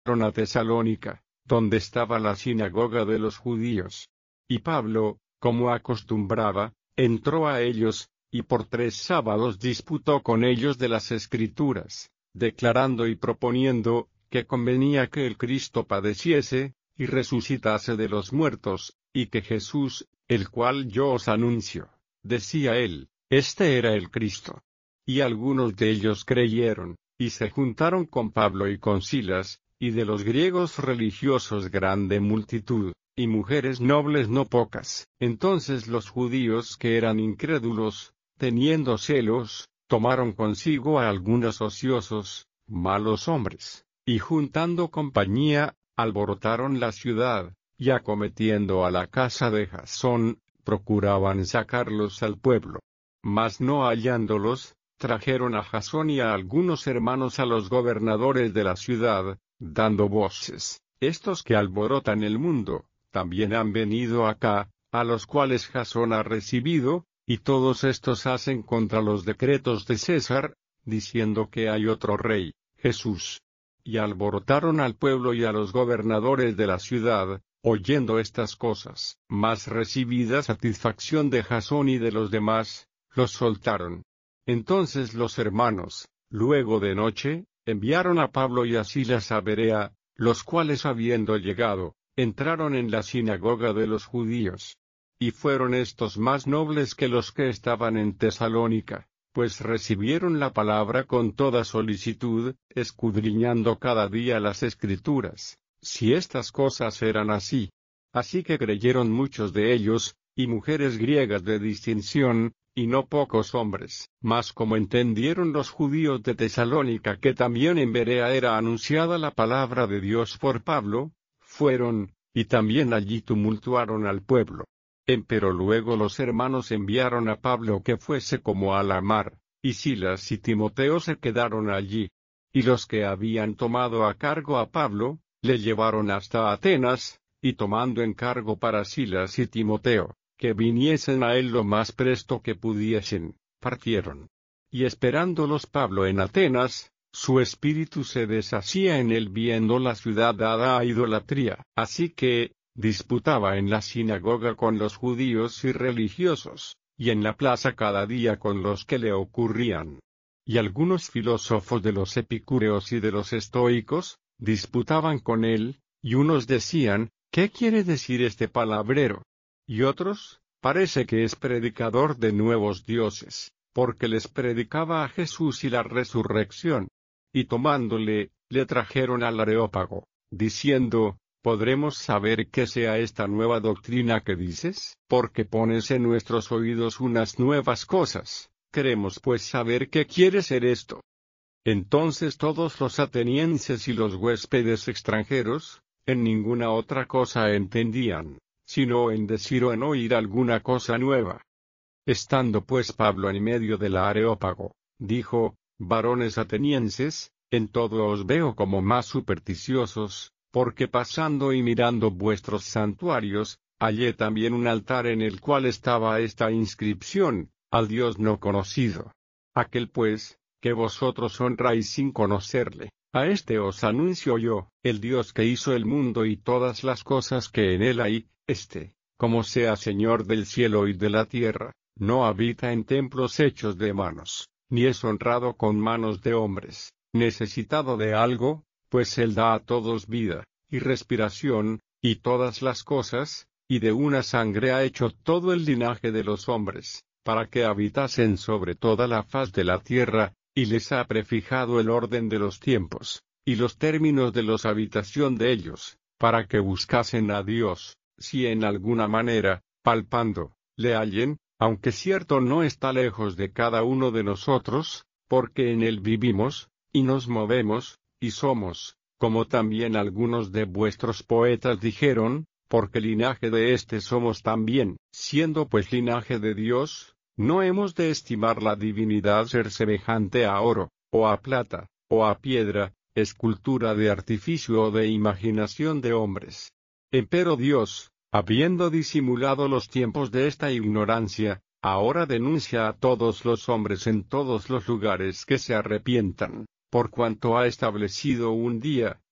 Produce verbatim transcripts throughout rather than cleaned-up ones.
a Tesalónica, donde estaba la sinagoga de los judíos. Y Pablo, como acostumbraba, entró a ellos, y por tres sábados disputó con ellos de las Escrituras, declarando y proponiendo, que convenía que el Cristo padeciese, y resucitase de los muertos, y que Jesús, el cual yo os anuncio, decía él, este era el Cristo. Y algunos de ellos creyeron, y se juntaron con Pablo y con Silas, y de los griegos religiosos grande multitud, y mujeres nobles no pocas. Entonces los judíos que eran incrédulos, teniendo celos, tomaron consigo a algunos ociosos, malos hombres, y juntando compañía, alborotaron la ciudad, y acometiendo a la casa de Jasón, procuraban sacarlos al pueblo. Mas no hallándolos, trajeron a Jasón y a algunos hermanos a los gobernadores de la ciudad, dando voces, estos que alborotan el mundo, también han venido acá, a los cuales Jasón ha recibido, y todos estos hacen contra los decretos de César, diciendo que hay otro rey, Jesús. Y alborotaron al pueblo y a los gobernadores de la ciudad, oyendo estas cosas. Mas recibida satisfacción de Jasón y de los demás, los soltaron. Entonces los hermanos, luego de noche, enviaron a Pablo y a Silas a Berea, los cuales habiendo llegado, entraron en la sinagoga de los judíos. Y fueron estos más nobles que los que estaban en Tesalónica, pues recibieron la palabra con toda solicitud, escudriñando cada día las Escrituras, si estas cosas eran así. Así que creyeron muchos de ellos, y mujeres griegas de distinción, y no pocos hombres. Mas como entendieron los judíos de Tesalónica que también en Berea era anunciada la palabra de Dios por Pablo, fueron, y también allí tumultuaron al pueblo. Empero luego los hermanos enviaron a Pablo que fuese como a la mar, y Silas y Timoteo se quedaron allí. Y los que habían tomado a cargo a Pablo, le llevaron hasta Atenas, y tomando encargo para Silas y Timoteo, que viniesen a él lo más presto que pudiesen, partieron. Y esperándolos Pablo en Atenas, su espíritu se deshacía en él viendo la ciudad dada a idolatría. Así que, disputaba en la sinagoga con los judíos y religiosos, y en la plaza cada día con los que le ocurrían. Y algunos filósofos de los epicúreos y de los estoicos, disputaban con él, y unos decían, ¿qué quiere decir este palabrero? Y otros, parece que es predicador de nuevos dioses, porque les predicaba a Jesús y la resurrección. Y tomándole, le trajeron al Areópago, diciendo, ¿podremos saber qué sea esta nueva doctrina que dices? Porque pones en nuestros oídos unas nuevas cosas, queremos pues saber qué quiere ser esto. Entonces todos los atenienses y los huéspedes extranjeros, en ninguna otra cosa entendían, sino en decir o en oír alguna cosa nueva. Estando pues Pablo en medio del Areópago, dijo, varones atenienses, en todo os veo como más supersticiosos, porque pasando y mirando vuestros santuarios, hallé también un altar en el cual estaba esta inscripción, al Dios no conocido. Aquel pues, que vosotros honráis sin conocerle, a este os anuncio yo, el Dios que hizo el mundo y todas las cosas que en él hay, este, como sea Señor del cielo y de la tierra, no habita en templos hechos de manos, ni es honrado con manos de hombres, necesitado de algo, pues él da a todos vida, y respiración, y todas las cosas, y de una sangre ha hecho todo el linaje de los hombres, para que habitasen sobre toda la faz de la tierra, y les ha prefijado el orden de los tiempos, y los términos de los habitación de ellos, para que buscasen a Dios, si en alguna manera, palpando, le hallen, aunque cierto no está lejos de cada uno de nosotros, porque en él vivimos, y nos movemos, y somos, como también algunos de vuestros poetas dijeron, porque linaje de éste somos también, siendo pues linaje de Dios, no hemos de estimar la divinidad ser semejante a oro, o a plata, o a piedra, escultura de artificio o de imaginación de hombres. Empero Dios, habiendo disimulado los tiempos de esta ignorancia, ahora denuncia a todos los hombres en todos los lugares que se arrepientan, por cuanto ha establecido un día,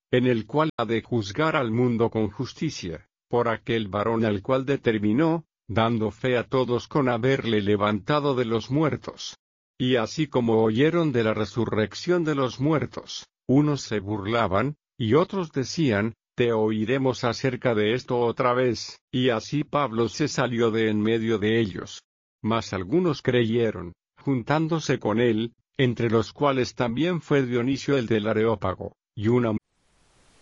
en el cual ha de juzgar al mundo con justicia, por aquel varón al cual determinó, dando fe a todos con haberle levantado de los muertos. Y así como oyeron de la resurrección de los muertos, unos se burlaban, y otros decían, te oiremos acerca de esto otra vez, y así Pablo se salió de en medio de ellos. Mas algunos creyeron, juntándose con él, entre los cuales también fue Dionisio el del Areópago, y una